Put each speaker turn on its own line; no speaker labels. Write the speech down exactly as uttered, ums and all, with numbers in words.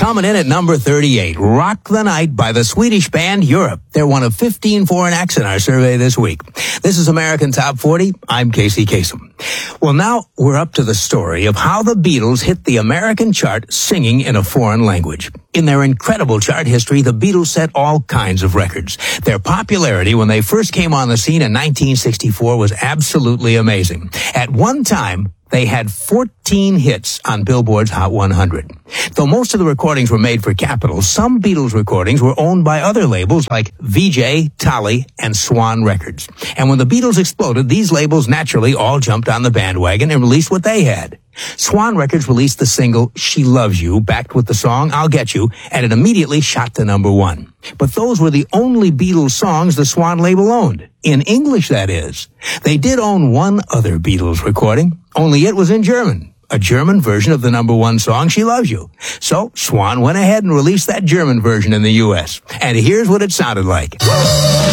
Coming in at number thirty-eight, Rock the Night by the Swedish band Europe. They're one of fifteen foreign acts in our survey this week. This is American Top forty. I'm Casey Kasem. Well, now we're up to the story of how the Beatles hit the American chart singing in a foreign language. In their incredible chart history, the Beatles set all kinds of records. Their popularity when they first came on the scene in nineteen sixty-four was absolutely amazing. At one time, they had fourteen hits on Billboard's Hot one hundred. Though most of the recordings were made for Capitol, some Beatles recordings were owned by other labels like V J, Tolly, and Swan Records. And when the Beatles exploded, these labels naturally all jumped on the bandwagon and released what they had. Swan Records released the single She Loves You, backed with the song I'll Get You, and it immediately shot to number one. But those were the only Beatles songs the Swan label owned. In English, that is. They did own one other Beatles recording, only it was in German. A German version of the number one song, She Loves You. So Swan went ahead and released that German version in the U S. And here's what it sounded like.